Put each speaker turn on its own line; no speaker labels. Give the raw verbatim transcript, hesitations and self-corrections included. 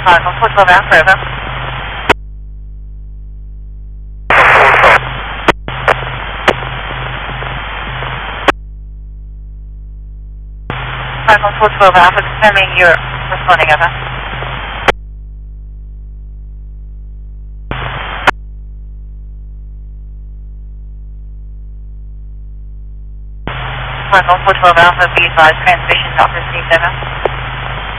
five one four twelve Alpha, over. five one four twelve Alpha, confirming you're responding, over. five one four twelve Alpha, be advised, transmission not received, over.